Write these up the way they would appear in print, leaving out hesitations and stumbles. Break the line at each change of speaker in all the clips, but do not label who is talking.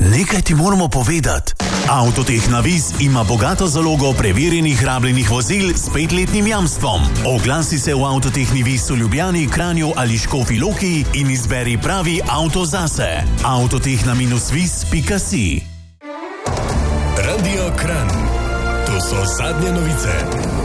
Nekaj ti moramo povedati. Avtotehna Vis ima bogato zalogo preverjenih rabljenih vozil s 5-letnim jamstvom. Oglasi se v Avtotehni Vis v Ljubljani, Kranju ali Škofji Loki in izberi pravi avto zase. Avtotehna-vis.si.
Radio Kranj. To so zadnje novice.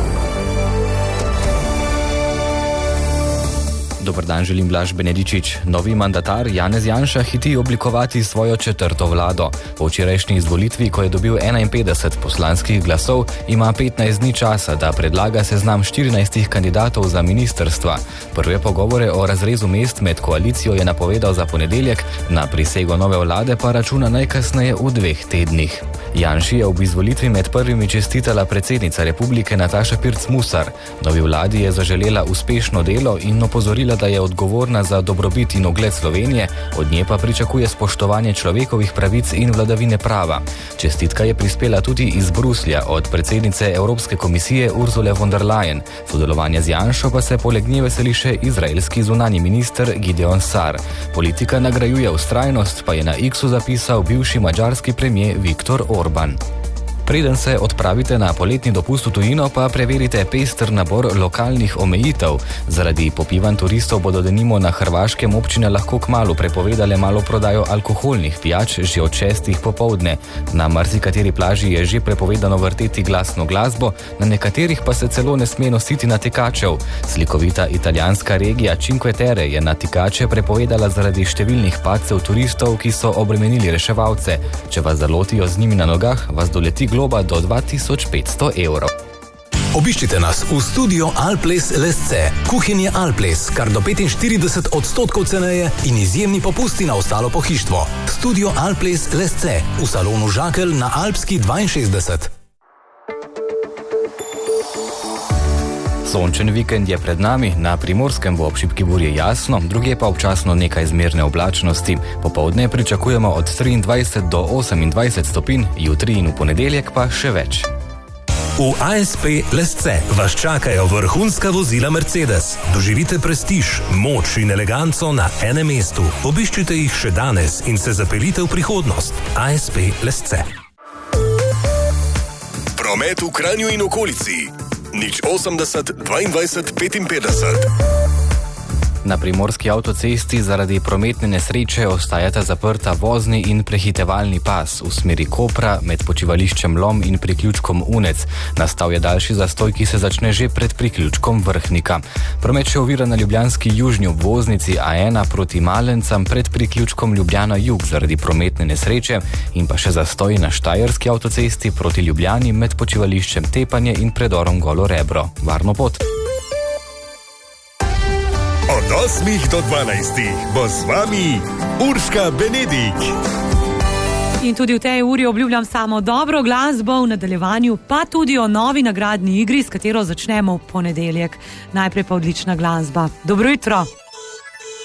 Dober dan, želim Blaž Benedičič. Novi mandatar Janez Janša hiti oblikovati svojo četrto vlado. Po včerajšnji izvolitvi, ko je dobil 51 poslanskih glasov, ima 15 dni časa, da predlaga seznam 14 kandidatov za ministrstva. Prve pogovore o razrezu mest med koalicijo je napovedal za ponedeljek, na prisego nove vlade pa računa najkasneje v 2 tednih. Janši je ob izvolitvi med prvimi čestitala predsednica republike Nataša Pirc Musar. Novi vladi je zaželela uspešno delo in opozorila, da je odgovorna za dobrobit in ugled Slovenije, od nje pa pričakuje spoštovanje človekovih pravic in vladavine prava. Čestitka je prispela tudi iz Bruslja od predsednice Evropske komisije Ursule von der Leyen. Sodelovanje z Janšo pa se poleg nje veseli še izraelski zunanji minister Gideon Sar. Politika nagrajuje vztrajnost, pa je na X-u zapisal bivši madžarski premier Viktor Orban. Preden se odpravite na poletni dopust v tujino, pa preverite pester nabor lokalnih omejitev. Zaradi popivanj turistov bodo denimo na Hrvaškem občine lahko kmalu prepovedale maloprodajo alkoholnih pijač že od 6. popoldne. Na marsikateri plaži je že prepovedano vrteti glasno glasbo, na nekaterih pa se celo ne sme nositi natikačev. Slikovita italijanska regija Cinque Terre je natikače prepovedala zaradi številnih padcev turistov, ki so obremenili reševalce. Če vas zalotijo z njimi na nogah, vas doleti globa do 2500 evrov.
Obiščite nas v studio Alples Lesce. Kuhinje Alples, kar do 45% ceneje in izjemni popusti na ostalo pohištvo. Studio Alples Lesce v salonu Žakelj na Alpski 62.
Sončen vikend je pred nami, na Primorskem bo ob šibki burji jasno, drugje pa občasno nekaj zmerne oblačnosti. Popoldne pričakujemo od 23 do 28 stopinj, jutri in v ponedeljek pa še več.
V ASP Lesce vas čakajo vrhunska vozila Mercedes. Doživite prestiž, moč in eleganco na enem mestu. Obiščite jih še danes in se zapeljite v prihodnost. ASP Lesce. Promet v Kranju in okolici. 080 22 55.
Na primorski avtocesti zaradi prometne nesreče ostajata zaprta vozni in prehitevalni pas v smeri Kopra med počivališčem Lom in priključkom Unec. Nastal je daljši zastoj, ki se začne že pred priključkom Vrhnika. Promet še ovira na ljubljanski južni obvoznici A1 proti Malencam pred priključkom Ljubljana Jug zaradi prometne nesreče in pa še zastoj na štajerski avtocesti proti Ljubljani med počivališčem Tepanje in predorom Golo Rebro. Varno pot!
Od 8 do 12 bo z vami Urška Benedik.
In tudi v tej uri obljubljam samo dobro glasbo, v nadaljevanju pa tudi o novi nagradni igri, s katero začnemo v ponedeljek. Najprej pa odlična glasba. Dobro jutro!